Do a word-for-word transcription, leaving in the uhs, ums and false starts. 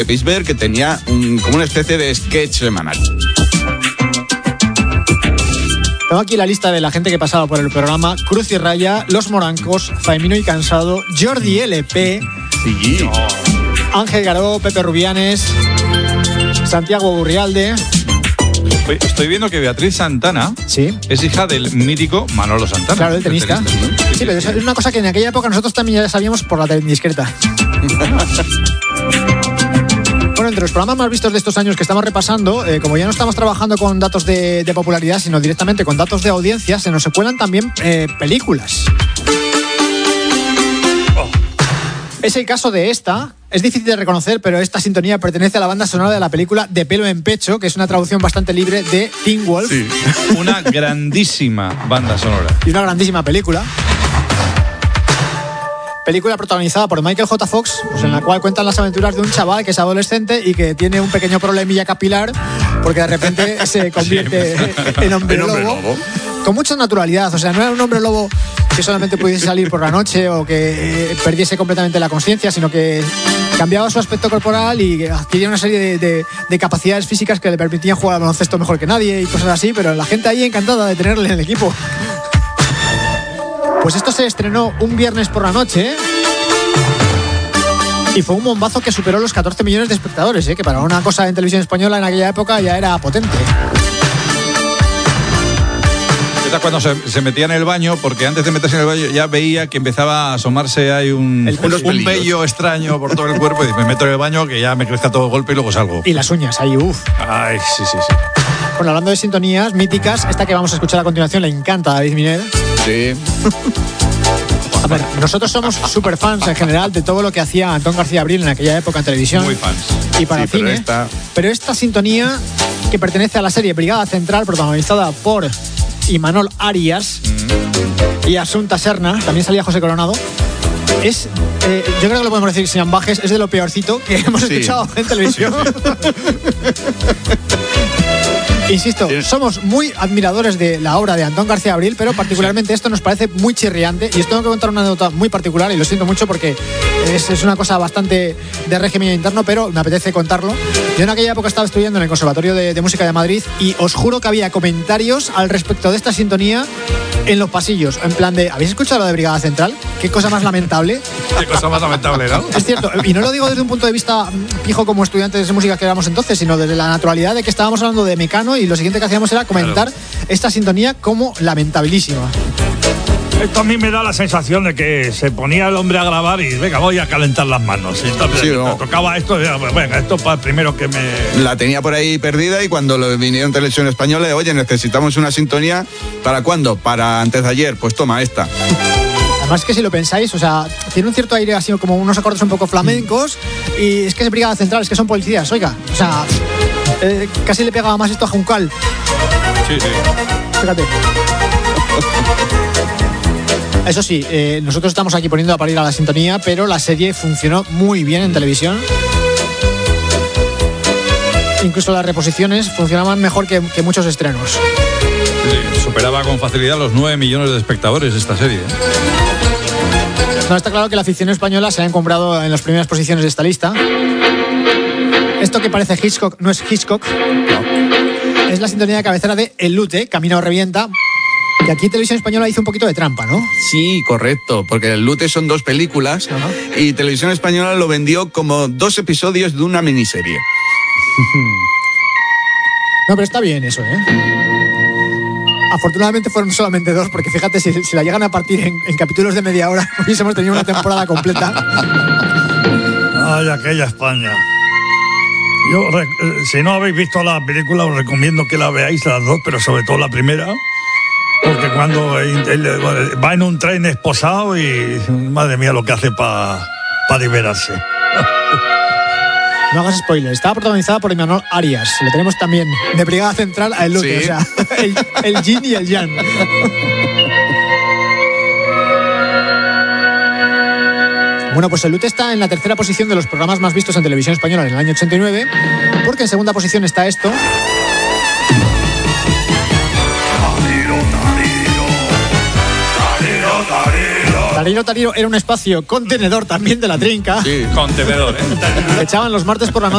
Pittsburgh, que tenía un, como una especie de sketch semanal. Tengo aquí la lista de la gente que pasaba por el programa: Cruz y Raya, Los Morancos, Faimino y Cansado, Jordi L P, Sí. Ángel Garó, Pepe Rubianes, Santiago Gurrialde. Estoy viendo que Beatriz Santana Sí. es hija del mítico Manolo Santana. Claro, el tenista. ¿no? Sí, pero es una cosa que en aquella época nosotros también ya sabíamos por la tele indiscreta. Bueno, entre los programas más vistos de estos años que estamos repasando, eh, como ya no estamos trabajando con datos de, de popularidad, sino directamente con datos de audiencia, se nos cuelan también eh, películas. Oh. Es el caso de esta. Es difícil de reconocer, pero esta sintonía pertenece a la banda sonora de la película De pelo en pecho, que es una traducción bastante libre de Teen Wolf. Sí. Una grandísima banda sonora. Y una grandísima película. Película protagonizada por Michael J. Fox, pues en la cual cuentan las aventuras de un chaval que es adolescente y que tiene un pequeño problemilla capilar porque de repente se convierte sí. en hombre, en hombre lobo, lobo. Con mucha naturalidad. O sea, no era un hombre lobo que solamente pudiese salir por la noche o que eh, perdiese completamente la conciencia, sino que cambiaba su aspecto corporal y adquiría una serie de, de, de capacidades físicas que le permitían jugar al baloncesto mejor que nadie y cosas así, pero la gente ahí encantada de tenerle en el equipo. Pues esto se estrenó un viernes por la noche y fue un bombazo que superó los catorce millones de espectadores, ¿eh? Que para una cosa en televisión española en aquella época ya era potente. Era cuando se, se metía en el baño, porque antes de meterse en el baño ya veía que empezaba a asomarse ahí un, El- un, un vello extraño por todo el cuerpo y dice, me meto en el baño que ya me crezca todo el golpe y luego salgo. Y las uñas, ahí, uff. Ay, sí, sí, sí. Bueno, hablando de sintonías míticas, esta que vamos a escuchar a continuación le encanta a David Miner. Sí. A ver, nosotros somos super fans en general de todo lo que hacía Antón García Abril en aquella época en televisión. Muy fans. Y para Sí, pero cine. esta- Pero esta sintonía, que pertenece a la serie Brigada Central, protagonizada por Imanol Arias mm. y Asunta Serna, también salía José Coronado, es, eh, yo creo que lo podemos decir sin ambajes, es de lo peorcito que hemos Sí. escuchado en televisión. Insisto, Sí. somos muy admiradores de la obra de Antón García Abril, pero particularmente esto nos parece muy chirriante. Y os tengo que contar una anécdota muy particular, y lo siento mucho porque es, es una cosa bastante de régimen interno, pero me apetece contarlo. Yo en aquella época estaba estudiando en el Conservatorio de, de Música de Madrid y os juro que había comentarios al respecto de esta sintonía en los pasillos, en plan de, ¿habéis escuchado lo de Brigada Central? Qué cosa más lamentable. Qué cosa más lamentable, ¿no? Es cierto, y no lo digo desde un punto de vista pijo como estudiantes de música que éramos entonces, sino desde la naturalidad de que estábamos hablando de Mecano y lo siguiente que hacíamos era comentar Claro. esta sintonía como lamentabilísima. Esto a mí me da la sensación de que se ponía el hombre a grabar y venga, voy a calentar las manos. Y entonces Sí, no. tocaba esto y decía, venga, esto para el primero que me... La tenía por ahí perdida y cuando lo vinieron televisión española, oye, necesitamos una sintonía. ¿Para cuándo? Para antes de ayer. Pues toma esta. Además que si lo pensáis, o sea, tiene un cierto aire así como unos acordes un poco flamencos y es que es Brigada Central, es que son policías, oiga. O sea, eh, casi le pegaba más esto a Juncal. Sí, sí. Fíjate. Eso sí, eh, nosotros estamos aquí poniendo a parir a la sintonía, pero la serie funcionó muy bien en televisión. Incluso las reposiciones funcionaban mejor que, que muchos estrenos. Sí, superaba con facilidad los nueve millones de espectadores esta serie. ¿eh? No, está claro que la ficción española se ha comprado en las primeras posiciones de esta lista. Esto que parece Hitchcock no es Hitchcock. No. Es la sintonía de cabecera de El Lute, Camina o Revienta. Y aquí Televisión Española hizo un poquito de trampa, ¿no? Sí, correcto, porque El Lute son dos películas. Ajá. Y Televisión Española lo vendió como dos episodios de una miniserie. No, pero está bien eso, ¿eh? Afortunadamente fueron solamente dos, porque fíjate, si, si la llegan a partir en, en capítulos de media hora, hubiésemos tenido una temporada completa. Ay, aquella España. Yo, re- eh, si no habéis visto la película, os recomiendo que la veáis las dos, pero sobre todo la primera. Porque cuando él, él va en un tren esposado y madre mía lo que hace para pa liberarse. No hagas spoilers. Estaba protagonizada por Imanol Arias. Le tenemos también de Brigada Central a El Lute. Sí. O sea, el, el yin y el yang. Bueno, pues El Lute está en la tercera posición de los programas más vistos en televisión española en el año ochenta y nueve, porque en segunda posición está esto. Tariro Tariro era un espacio contenedor también de la trinca. Sí. Contenedor, ¿eh? Que echaban los martes por la noche.